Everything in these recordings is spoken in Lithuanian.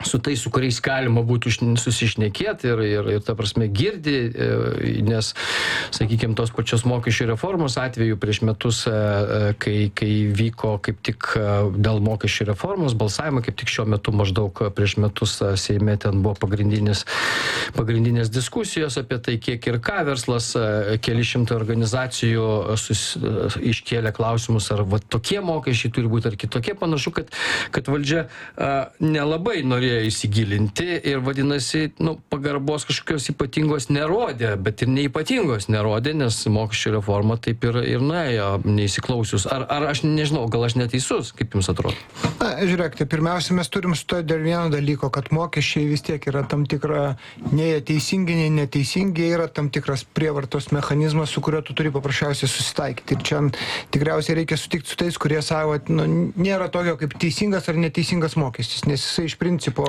su tais, su kuriais galima būtų susišnekėti ir ta prasme girdi, nes, sakykime, tos pačios mokesčių reformos atveju prieš metus, kai vyko kaip tik dėl mokesčių reformos balsavimą, kaip tik šiuo metu maždaug prieš metus Seime ten buvo pagrindinės diskusijos apie tai, kiek ir ką verslas, keli šimtai organizacijų iškėlė klausimus, ar va, tokie mokesčiai turi būti, ar kitokie. Panašu, kad valdžia nelabai norėjo įsigilinti ir vadinasi, pagarbos kažkokios ypatingos nerodė, bet ir neypatingos nerodė, nes mokesčių reforma taip ir nuėjo neįsiklausius. Ar aš nežinau, gal aš neteisus, kaip jums atrodo? Na, žiūrėkite, pirmiausia, mes turim sutarti dėl vieno dalyko, kad mokesčiai vis tiek yra tam tikra nei teisingi, nei neteisingi, yra tam tikras prievartos mechanizmas, su kuriuo tu turi paprasčiausiai susitaikyti. Ir čia tikriausiai reikia sutikti su tais, kurie savo, nėra tokio kaip teisingas ar neteisingas mokestis, nes jisai iš principo,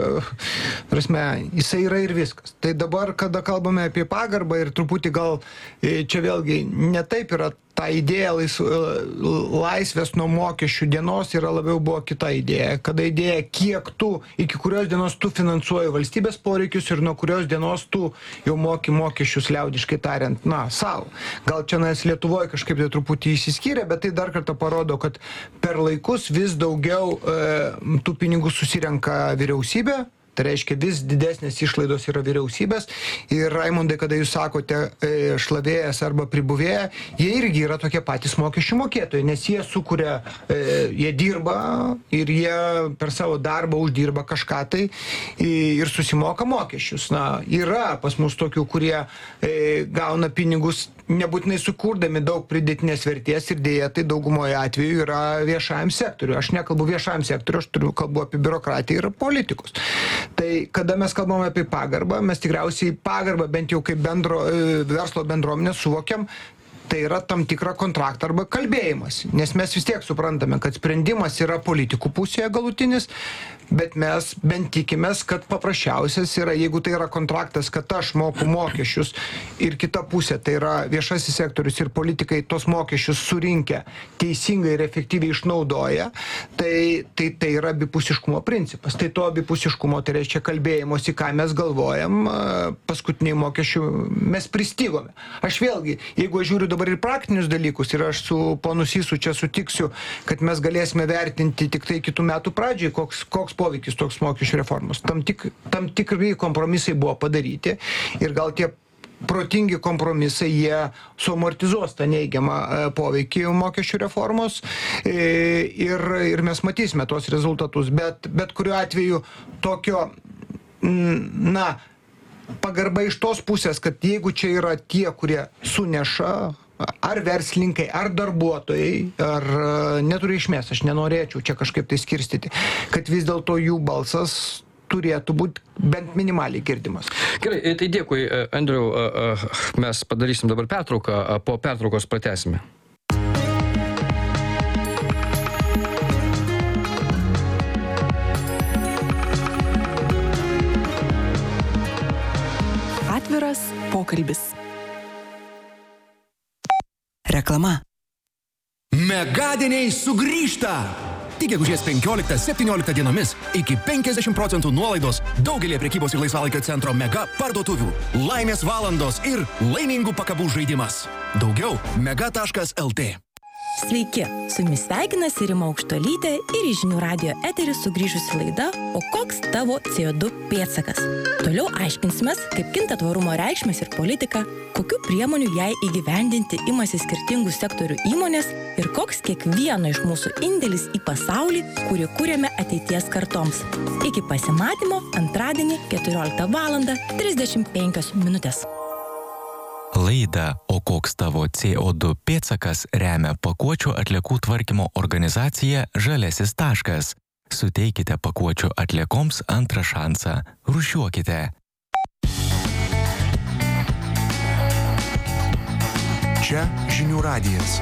jisai yra ir viskas. Tai dabar, kada kalbame apie pagarbą ir truputį gal čia vėlgi netaip yra ta idėja laisvės nuo mokesčių dienos yra labiau buvo kita idėja. Kada idėja, kiek tu, iki kurios dienos tu finansuoji valstybės poreikius ir nuo kurios dienos tu jau moki mokesčius liaudiškai tariant, savo. Gal čia Lietuvoje kažkaip tai truputį įsiskyrė, bet tai dar kartą parodo, kad per laikus vis daugiau tų pinigų susirenka vyriausybė. Tai reiškia, vis didesnės išlaidos yra vyriausybės ir Raimondai, kada jūs sakote šlavėjas arba pribuvėja, jie irgi yra tokie patys mokesčių mokėtojai, nes jie sukuria, jie dirba ir jie per savo darbą uždirba kažką tai ir susimoka mokesčius. Yra pas mus tokių, kurie gauna pinigus nebūtinai sukurdami daug pridėtinės vertės ir dėja tai daugumoje atveju yra viešajam sektoriui. Aš nekalbu viešajam sektoriui, aš kalbu apie biurokratiją ir politikus. Tai kada mes kalbame apie pagarbą, mes tikriausiai pagarbą bent jau kaip verslo bendruomenė suvokiam, tai yra tam tikra kontraktą arba kalbėjimas. Nes mes vis tiek suprantame, kad sprendimas yra politikų pusėje galutinis, bet mes bent tikimės, kad paprasčiausias yra, jeigu tai yra kontraktas, kad aš moku mokesčius ir kita pusė, tai yra viešasis sektorius ir politikai tos mokesčius surinkę teisingai ir efektyviai išnaudoja, tai yra abipusiškumo principas. Tai to abipusiškumo, tai reiškia kalbėjimosi, ką mes galvojam, paskutiniai mokesčių mes pristigome. Aš vėlgi, jeigu aš žiūriu dabar ir praktinius dalykus ir aš su ponu Sysu čia sutiksiu, kad mes galėsime vertinti tik tai kitų metų pradžiai, koks poveikis toks mokesčių reformos. Tam tikri kompromisai buvo padaryti ir gal tie protingi kompromisai, jie suamortizuos tą neigiamą poveikį mokesčių reformos ir mes matysime tos rezultatus. Bet kuriuo atveju tokio, pagarba iš tos pusės, kad jeigu čia yra tie, kurie suneša, ar verslininkai, ar darbuotojai, ar neturi išmės, aš nenorėčiau čia kažkaip tai skirstyti, kad vis dėlto jų balsas turėtų būti bent minimaliai girdimas. Gerai, tai dėkui, Andriau, mes padarysim dabar pertrauką, po pertraukos pratęsime. Atviras pokalbis. Reklama. Megadieniai sugrįžta! Tik gegužės 15-17 dienomis iki 50% nuolaidos daugelį prekybos ir laisvalaikio centro mega parduotuvių. Laimės valandos ir laimingų pakabų žaidimas. Daugiau mega.lt. Sveiki, su jumis sveikinasi Rima Aukštuolytė ir į Žinių radijo eterį sugrįžusi laida O koks tavo CO2 pėdsakas? Toliau aiškinsimės, kaip kinta tvarumo reikšmės ir politika, kokių priemonių jai įgyvendinti imasi skirtingų sektorių įmonės ir koks kiekvieno iš mūsų indėlis į pasaulį, kurį kuriame ateities kartoms. Iki pasimatymo antradienį 14:35. Laidą O koks tavo CO2 pėdsakas remia pakuočių atliekų tvarkymo organizacija Žaliasis taškas. Suteikite pakuočių atliekoms antrą šansą. Rūšiuokite. Čia Žinių radijas.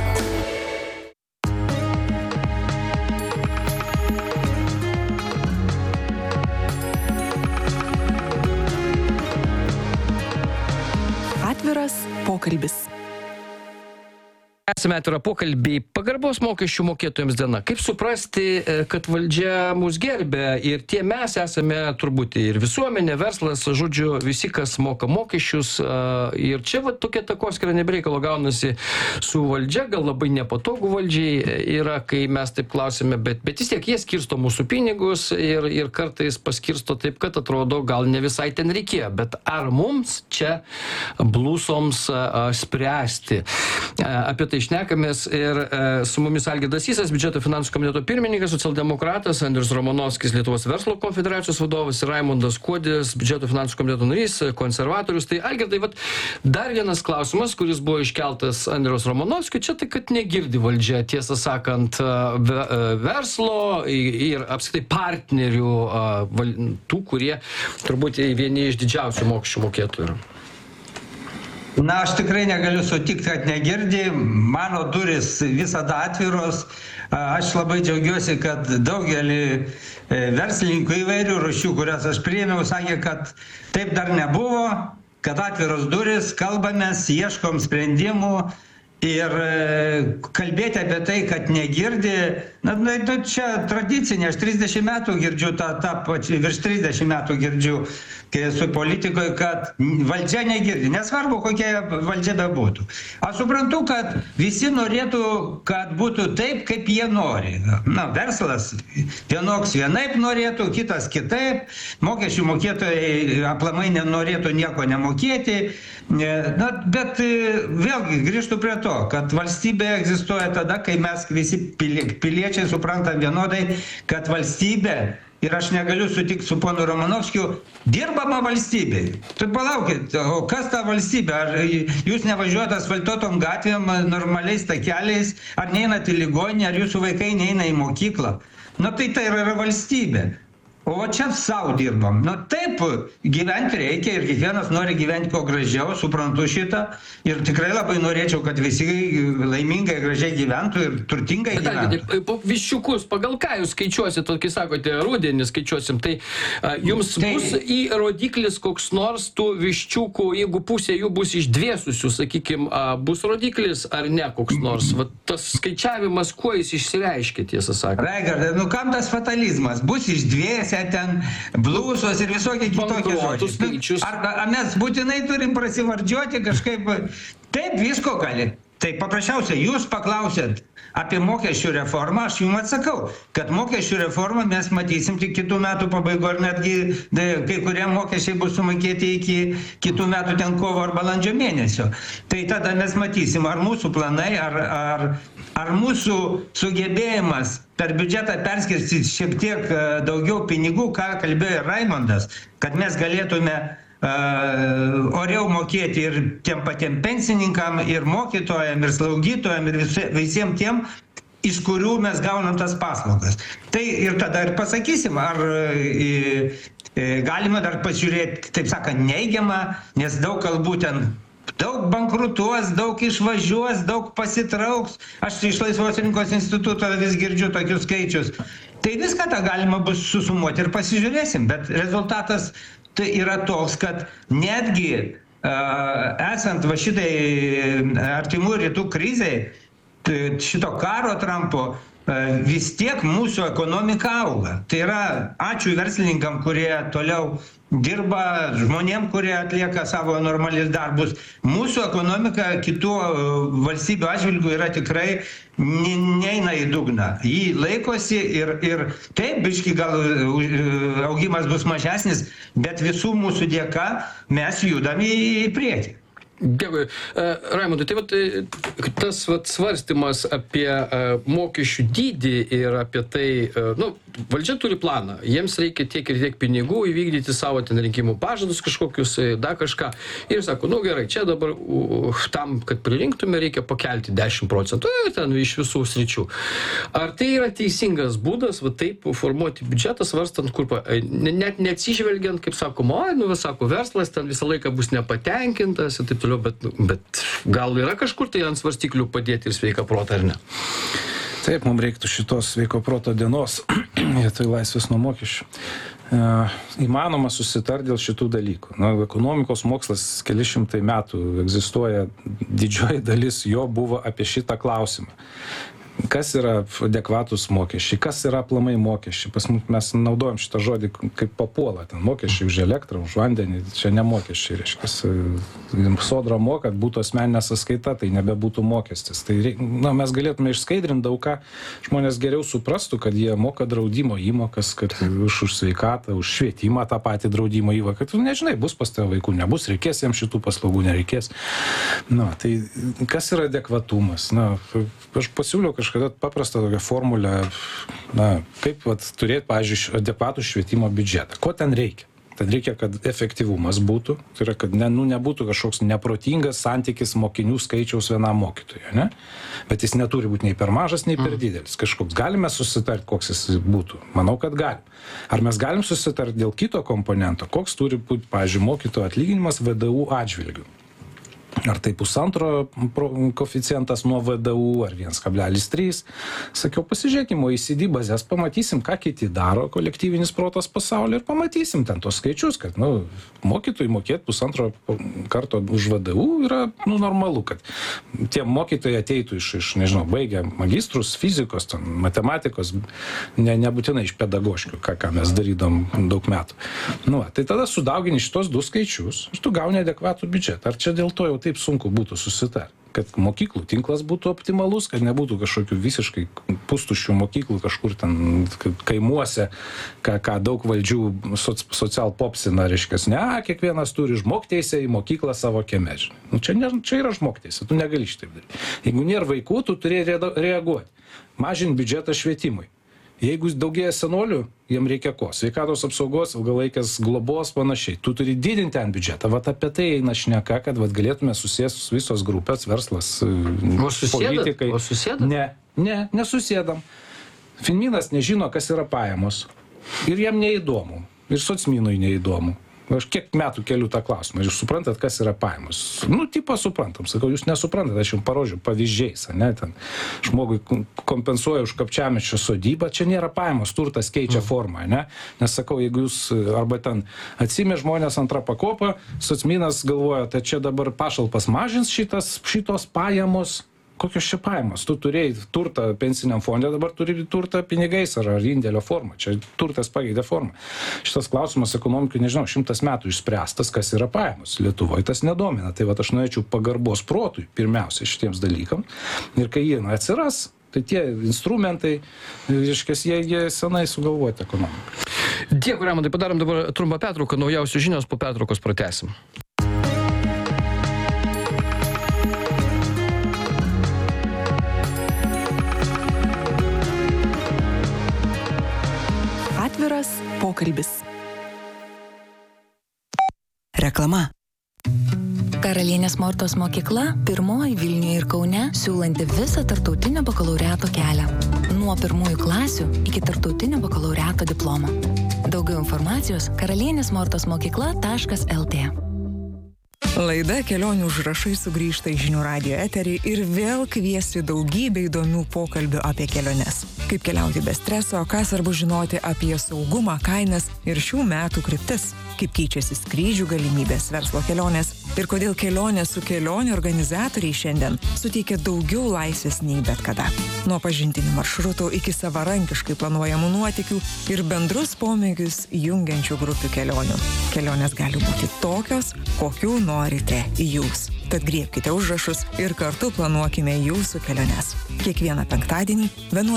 Atviras pokalbis. Esame atvirą pokalbį. Pagarbos mokesčių mokėtojams diena. Kaip suprasti, kad valdžia mus gerbė ir tie mes esame turbūt ir visuomenė, verslas, žodžiu, visi, kas moka mokesčius. Ir čia va tokia takoskyra nebereikalo gaunasi su valdžia, gal labai nepatogu valdžiai yra, kai mes taip klausime, bet vis tiek jie skirsto mūsų pinigus ir kartais paskirsto taip, kad atrodo gal ne visai ten reikėjo. Bet ar mums čia blusoms spręsti? Apie tai šnekamės ir su mumis Algirdas Sysas, biudžeto finansų komiteto pirmininkas, socialdemokratas, Andrius Romanovskis, Lietuvos verslo konfederacijos vadovas ir Raimundas Kuodis, biudžeto finansų komiteto narys, konservatorius. Tai Algirdai, dar vienas klausimas, kuris buvo iškeltas Andriaus Romanovskio, čia tai, kad negirdi valdžia, tiesą sakant, verslo ir apskritai partnerių, tų, kurie turbūt vieni iš didžiausių mokesčių mokėtojų yra. Na, aš tikrai negaliu sutikti, kad negirdi. Mano duris visada atviros. Aš labai džiaugiuosi, kad daugelį verslininkų įvairių rūšių, kurias aš priėmiau, sakė, kad taip dar nebuvo, kad atviros duris, kalbamės, ieškom sprendimų. Ir kalbėti apie tai, kad negirdi, čia tradicinė, aš 30 metų girdžiu, virš 30 metų girdžiu, kai esu politikoje, kad valdžia negirdi, nesvarbu, kokia valdžia bebūtų. Aš suprantu, kad visi norėtų, kad būtų taip, kaip jie nori. Na, verslas vienoks vienaip norėtų, kitas kitaip, mokesčių mokėtojai aplamai nenorėtų nieko nemokėti. Na, bet vėlgi grįžtu prie to, kad valstybė egzistuoja tada, kai mes visi piliečiai suprantam vienodai, kad valstybė, ir aš negaliu sutikti su ponu Romanovskiu, dirbama valstybei. Tai palaukit, o kas ta valstybė? Ar jūs nevažiuojate asfaltuotom gatvėm, normaliais takeliais, ar neinat į ligoninę, ar jūsų vaikai neina į mokyklą? Na tai yra valstybė. O čia savo dirbam. Na taip, gyventi reikia ir kiekvienas nori gyventi kuo gražiau, suprantu šitą. Ir tikrai labai norėčiau, kad visi laimingai, gražiai gyventų ir turtingai gyventų. Viščiukus, pagal ką jūs skaičiuosit, kai sakote, rudenį skaičiuosim, tai jums bus į rodiklis koks nors tų viščiukų, jeigu pusė jų bus išdvėsusių, sakykime, bus rodiklis ar ne koks nors? Va, tas skaičiavimas, kuo jis išsireiškia, tiesą sakant? Raigardai, kam tas fatalizmas? Bus išdvėsę ten blusos ir visokie kitokie žodžiai. Ar mes būtinai turim prasivardžiuoti kažkaip? Taip, visko gali. Tai paprasčiausiai, jūs paklausėt apie mokesčių reformą, aš jums atsakau, kad mokesčių reformą mes matysim tik kitų metų pabaigoje, ir netgi kai kurie mokesčiai bus sumokėti iki kitų metų ten kovo ar balandžio mėnesio. Tai tada mes matysim, ar mūsų planai, ar mūsų sugebėjimas per biudžetą perskirstyti šiek tiek daugiau pinigų, ką kalbėjo Raimundas, kad mes galėtume oriau mokėti ir tiem patiem pensininkam, ir mokytojam, ir slaugytojam, ir visiems tiem, iš kurių mes gaunam tas paslaugas. Tai ir tada ir pasakysim, ar galima dar pasižiūrėti, taip sakant, neigiamą, nes daug kalbų ten daug bankrutuos, daug išvažiuos, daug pasitrauks. Aš iš Laisvos rinkos instituto vis girdžiu tokius skaičius. Tai viską tą galima bus susumuoti ir pasižiūrėsim, bet rezultatas tai yra toks, kad netgi esant va šitai artimų rytų krizei, šito karo Trumpo, vis tiek mūsų ekonomika auga. Tai yra ačiū verslininkam, kurie toliau dirba, žmonėm, kurie atlieka savo normalius darbus. Mūsų ekonomika kitų valstybių atžvilgių yra tikrai neina į dugną. Jį laikosi ir taip, biški gal augimas bus mažesnis, bet visų mūsų dėka mes judam į priekį. Dėkui. Raimundai, tai tas svarstymas apie mokesčių dydį ir apie tai, valdžia turi planą, jiems reikia tiek ir tiek pinigų įvykdyti savo ten rinkimų pažadus kažkokius, dar kažką. Ir sako, gerai, čia dabar tam, kad pririnktume, reikia pakelti 10% ten iš visų sričių. Ar tai yra teisingas būdas, va taip formuoti biudžetą, svarstant, kur, net neatsižvelgiant, kaip sakoma, sako, verslas ten visą laiką bus nepatenkintas ir taip toliau, bet gal yra kažkur tai ant svarstyklių padėti ir sveiką protą, ar ne? Taip, mums reiktų šitos sveiko proto dienos, vietoj laisvės nuo mokesčių. įmanoma susitarti dėl šitų dalykų. Ekonomikos mokslas keli šimtai metų egzistuoja, didžioji dalis jo buvo apie šitą klausimą. Kas yra adekvatus mokesčiai, kas yra aplamai mokesčiai. Pas mes naudojam šitą žodį kaip papuola, ten mokesčiai už elektrą, už vandenį, čia ne mokesčiai, reiškia. Sodra moka, kad būtų asmeninė sąskaita, tai nebebūtų mokestis. Tai mes galėtume išskaidrinti daug ką, žmonės geriau suprastų, kad jie moka draudimo įmokas, kad už sveikatą, už švietimą tą patį draudimo įmoką, kad nežinai, bus pas tave vaikų, nebus, reikės jiems šitų paslaugų, nereikės. Tai kas yra adekvatumas? Aš pasiūliau kažkada paprastą tokią formulę, kaip turėti, pavyzdžiui, adekvatų švietimo biudžetą. Ko ten reikia? Ten reikia, kad efektyvumas būtų, tai yra, kad nebūtų kažkoks neprotingas santykis mokinių skaičiaus vienam mokytojui, ne? Bet jis neturi būti nei per mažas, nei per didelis. Kažkoks galime susitarti, koks jis būtų? Manau, kad galim. Ar mes galim susitarti dėl kito komponento? Koks turi būti, pavyzdžiui, mokytojo atlyginimas VDU atžvilgiu? Ar tai 1,5 koeficientas nuo VDU, ar 1,3. Sakiau, pasižiūrėkime OECD bazės, pamatysim, ką kiti daro, kolektyvinis protas pasaulyje, ir pamatysim ten tos skaičius, kad mokytojai mokėti 1,5 karto už VDU yra normalu, kad tie mokytojai ateitų iš nežinau, baigę magistrus, fizikos, matematikos, nebūtinai iš pedagoškių, ką mes darydom daug metų. Tai tada sudaugini šitos du skaičius ir tu gauni adekvatų biudžetą. Ar čia dėl to jau taip sunku būtų susitarti, kad mokyklų tinklas būtų optimalus, kad nebūtų kažkokių visiškai pustuščių mokyklų kažkur ten kaimuose, ką daug valdžių socialpopsina, reiškia, kiekvienas turi žmogteisę į mokyklą savo kieme. Čia yra žmogteisė, tu negali šitaip daryti. Jeigu nėra vaikų, tu turi reaguoti, mažinti biudžetą švietimui. Jeigu daugėja senolių, jiem reikia ko? Sveikatos apsaugos, ilgalaikės globos, panašiai. Tu turi didinti ten biudžetą. Apie tai eina šneka, kad galėtume susėsti visos grupės, verslas, politikai. O susėdat? Nesusėdam. Finminas nežino, kas yra pajamos. Ir jam neįdomu. Ir socminui neįdomu. Aš kiek metų keliu tą klausimą. Jūs suprantat, kas yra pajamos? Tipą suprantam. Sakau, jūs nesuprantat, aš jums parodžiu pavyzdžiais. Ten žmogui kompensuoja už kapčiamiesčio sodybą, čia nėra pajamos, turtas keičia formą. Nes sakau, jeigu jūs arba ten atsimė žmonės antrą pakopą, socminas galvoja, tai čia dabar pašalpas mažins šitos pajamos. Kokios čia pajamos? Tu turėjai turtą pensiniam fonde, dabar turi turtą pinigais ar indėlio formą. Čia turtas pakeitė formą. Šitas klausimas ekonomikai, 100 metų išspręstas, kas yra pajamos. Lietuvoje tas nedomina. Tai aš norėčiau pagarbos protui pirmiausia šitiems dalykam. Ir kai jie atsiras, tai tie instrumentai, jie senai sugalvoti ekonomikai. Dėkui, Raimondai, padarom dabar trumpą pertrauką, naujausios žinios, po pertraukos pratęsim. Atviras pokalbis. Reklama. Karalienės Mortos mokykla pirmoji Vilniuje ir Kaune, siūlanti visą tarptautinio bakalaureato kelią. Nuo pirmųjų klasių iki tarptautinio bakalaureato diplomo. Daugiau informacijos karalienėsmortosmokykla.lt. Laida Kelionių užrašai sugrįžta į Žinių radijo eterį ir vėl kviesti daugybę įdomių pokalbių apie keliones. Kaip keliauti be streso, ką svarbu žinoti apie saugumą, kainas ir šių metų kryptis. Kaip keičiasi skrydžių galimybės, verslo kelionės ir kodėl kelionės su kelionių organizatoriai šiandien suteikia daugiau laisvės nei bet kada. Nuo pažintinių maršrutų iki savarankiškai planuojamų nuotykių ir bendrus pomėgius jungiančių grupių kelionių. Kelionės gali būti tokios, kokių norite jūs. Tad griebkite užrašus ir kartu planuokime jūsų keliones. Kiekvieną penktadienį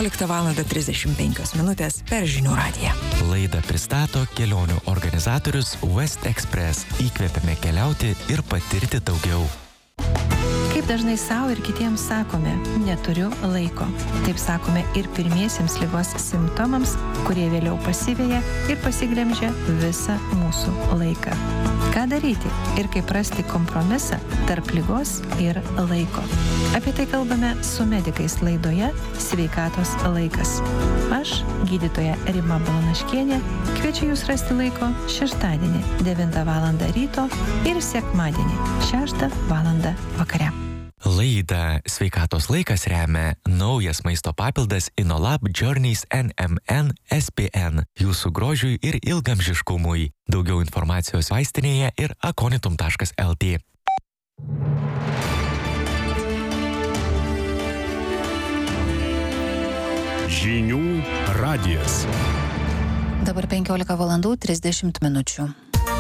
11:35 per Žinių radiją. Laidą pristato kelionių organizatorius West Express. Įkvepiame keliauti ir patirti daugiau. Kaip dažnai savo ir kitiems sakome, neturiu laiko. Taip sakome ir pirmiesiems ligos simptomams, kurie vėliau pasiveja ir pasiglemžia visą mūsų laiką. Ką daryti ir kaip rasti kompromisą tarp ligos ir laiko? Apie tai kalbame su medikais laidoje Sveikatos laikas. Aš, gydytoja Rima Balanaškienė, kviečiu jūs rasti laiko šeštadienį 9 val. Ryto ir sekmadienį 6 val. Vakare. Laidą Sveikatos laikas remia naujas maisto papildas InnoLab Journeys NMN SPN jūsų grožiui ir ilgamžiškumui. Daugiau informacijos vaistinėje ir akonitum.lt. Žinių radijas. Dabar 15:30 min.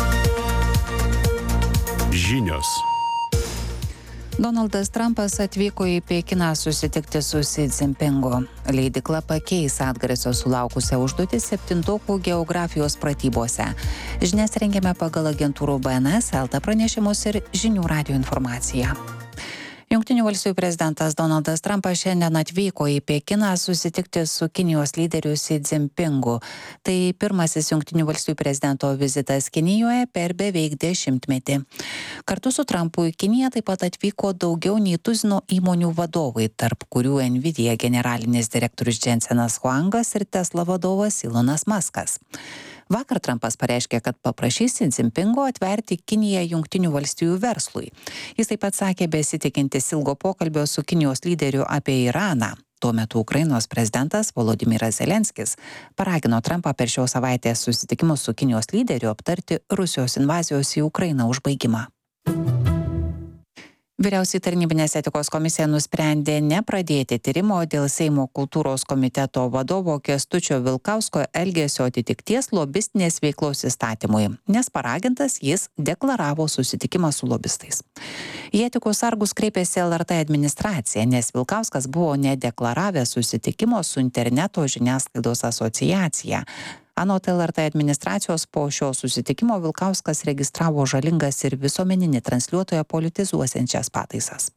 Žinios. Donaldas Trumpas atvyko į Pekiną susitikti su Xi Jinpingu. Leidykla pakeis atgarsio sulaukusią užduotį 7-okų geografijos pratybose. Žinias rengiame pagal agentūrų BNS, LT pranešimus ir Žinių radijo informaciją. Jungtinių valstijų prezidentas Donaldas Trumpas šiandien atvyko į Pekiną susitikti su Kinijos lyderiu Xi Jinpingu. Tai pirmasis Jungtinių valstijų prezidento vizitas Kinijoje per beveik 10-metį. Kartu su Trumpu į Kiniją taip pat atvyko daugiau nei tuzino įmonių vadovai, tarp kurių Nvidia generalinis direktorius Jensenas Huangas ir Tesla vadovas Elonas Muskas. Vakar Trumpas pareiškė, kad paprašys Xi Jinpingo atverti Kiniją Jungtinių valstijų verslui. Jis taip pat sakė besitikintis ilgo pokalbio su Kinijos lyderiu apie Iraną. Tuo metu Ukrainos prezidentas Volodymyras Zelenskis paragino Trumpą per šios savaitės susitikimus su Kinijos lyderiu aptarti Rusijos invazijos į Ukrainą užbaigimą. Vyriausioji tarnybinės etikos komisija nusprendė nepradėti tyrimo dėl Seimo kultūros komiteto vadovo Kęstučio Vilkausko elgesio atitikties lobistinės veiklos įstatymui, nes paragintas jis deklaravo susitikimą su lobistais. Į etikos sargus kreipėsi LRT administracija, nes Vilkauskas buvo nedeklaravęs susitikimo su interneto žiniasklaidos asociacija. Anot LRT administracijos po šio susitikimo Vilkauskas registravo žalingas ir visuomeninį transliuotoją politizuosiančias pataisas.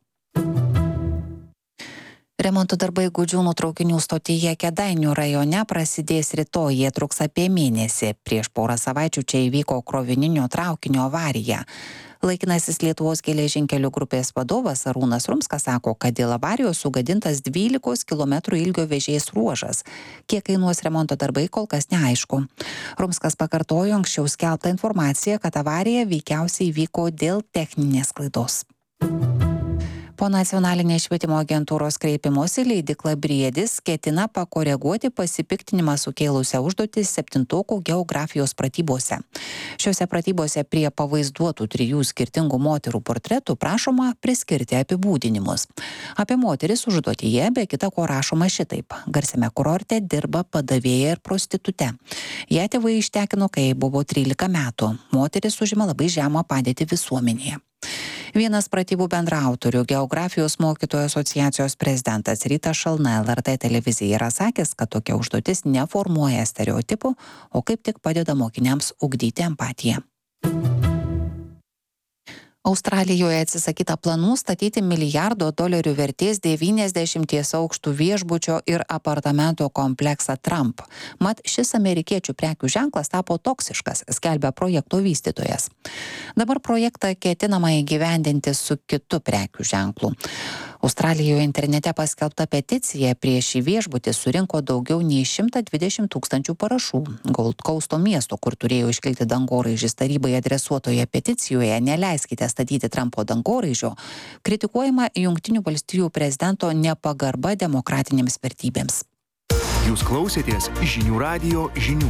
Remonto darbai Gudžiūnų traukinių stotyje Kėdainių rajone prasidės rytoj, jie truks apie mėnesį. Prieš porą savaičių čia įvyko krovininio traukinio avarija. Laikinasis Lietuvos geležinkelių grupės vadovas Arūnas Rumskas sako, kad dėl avarijos sugadintas 12 km ilgio vėžės ruožas. Kiek kainuos remonto darbai, kol kas neaišku. Rumskas pakartojo anksčiau skelbtą informaciją, kad avarija veikiausiai įvyko dėl techninės klaidos. Po nacionalinės švietimo agentūros kreipimosi leidykla Briedis ketina pakoreguoti pasipiktinimą sukėlusią užduotį 7-okų geografijos pratybose. Šiuose pratybose prie pavaizduotų 3 skirtingų moterų portretų prašoma priskirti apibūdinimus. Apie moteris užduotyje be kita ko rašoma šitaip. Garsiame kurorte dirba padavėja ir prostitute. Ją tėvai ištekino, kai buvo 13 metų. Moteris užima labai žemą padėtį visuomenėje. Vienas pratybų bendraautorių, geografijos mokytojų asociacijos prezidentas Rytas Šalna LRT televizijai yra sakęs, kad tokia užduotis neformuoja stereotipų, o kaip tik padeda mokiniams ugdyti empatiją. Australijoje atsisakyta planų statyti $1 milijardo vertės 90 aukštų viešbučio ir apartamento kompleksą Trump. Mat, šis amerikiečių prekių ženklas tapo toksiškas, skelbia projekto vystytojas. Dabar projektą ketinama įgyvendinti su kitu prekių ženklu. Australijoje internete paskelbta peticija prieš šį viešbutį surinko daugiau nei 120 000 parašų. Gold Coasto miesto, kur turėjo iškilti dangoraižis tarybai adresuotoje peticijoje "Neleiskite statyti Trumpo dangoraižio", kritikuojama Jungtinių valstijų prezidento nepagarba demokratinėms vertybėms. Jūs klausėtės Žinių radijo žinių.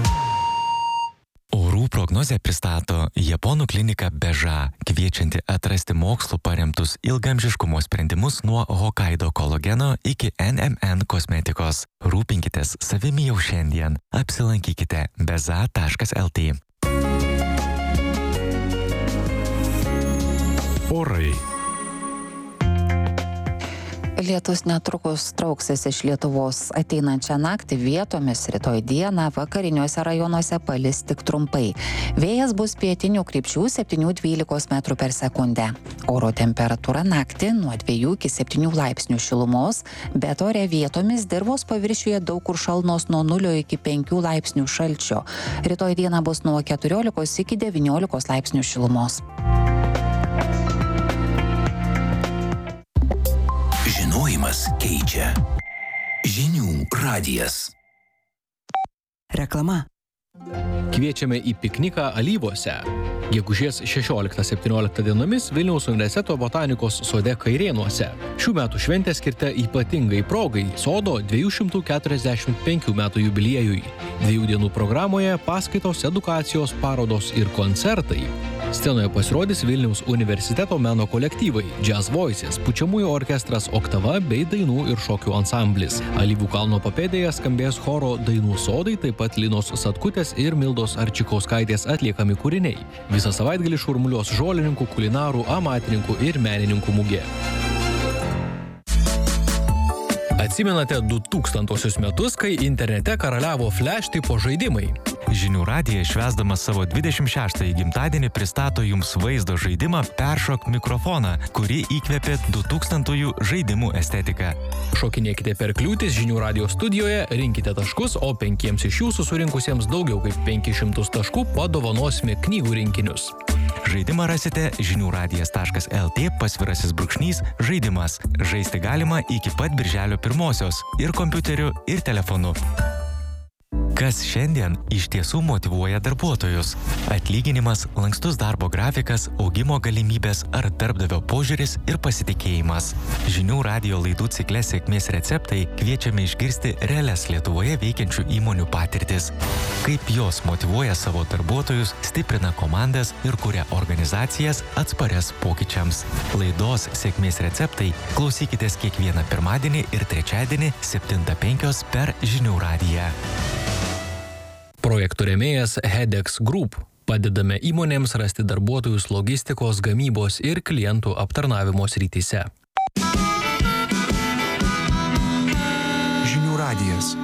Orų prognozę pristato Japonų klinika Beža, kviečianti atrasti mokslu paremtus ilgamžiškumo sprendimus nuo Hokkaido kolageno iki NMN kosmetikos. Rūpinkitės savimi jau šiandien. Apsilankykite beza.lt. Orai. Lietus netrukus trauksis iš Lietuvos. Ateinančią naktį vietomis, rytoj dieną vakariniuose rajonuose palis tik trumpai. Vėjas bus pietinių krypčių 7–12 metrų per sekundę. Oro temperatūra naktį nuo 2 iki 7 laipsnių šilumos, bet ore vietomis dirvos paviršiuje daug kur šalnos nuo 0 iki 5 laipsnių šalčio. Rytoj dieną bus nuo 14 iki 19 laipsnių šilumos. Žinojimas keičia. Žinių radijas. Reklama. Kviečiame į pikniką Alyvuose. Gegužės 16-17 dienomis Vilniaus universiteto botanikos sode Kairėnuose. Šių metų šventė skirta ypatingai progai sodo 245 metų jubiliejui. 2 dienų programoje paskaitos, edukacijos, parodos ir koncertai. Scenoje pasirodys Vilniaus universiteto meno kolektyvai Jazz Voices, pučiamųjų orkestras Oktava bei dainų ir šokių ansamblis. Alyvų kalno papėdėje skambės choro Dainų sodai, taip pat Linos Satkutės ir Mildos Arčikauskaitės atliekami kūriniai. Visą savaitgalį šurmuliuos žolininkų, kulinarų, amatininkų ir menininkų mugė. Atsimenate 2000 metus, kai internete karaliavo flash tipo žaidimai? Žinių radija švęsdamas savo 26-ąjį gimtadienį pristato jums vaizdo žaidimą Peršok mikrofoną, kurį įkvėpė 2000-ųjų žaidimų estetiką. Šokinėkite per kliūtis Žinių radijos studijoje, rinkite taškus, o 5 iš jūsų surinkusiems daugiau kaip 500 taškų padovanosime knygų rinkinius. Žaidimą rasite žiniųradijas.lt/žaidimas. Žaisti galima iki pat birželio 1-osios ir kompiuteriu, ir telefonu. Kas šiandien iš tiesų motyvuoja darbuotojus? Atlyginimas, lankstus darbo grafikas, augimo galimybės ar darbdavio požiūris ir pasitikėjimas. Žinių radijo laidų cikle Sėkmės receptai kviečiame išgirsti realias Lietuvoje veikiančių įmonių patirtis. Kaip jos motyvuoja savo darbuotojus, stiprina komandas ir kuria organizacijas atsparias pokyčiams. Laidos Sėkmės receptai klausykitės kiekvieną pirmadienį ir trečiadienį 7:05 per Žinių radiją. Projektų rėmėjas Hedex Group. Padedame įmonėms rasti darbuotojus logistikos, gamybos ir klientų aptarnavimo srityse. Žinių radijas.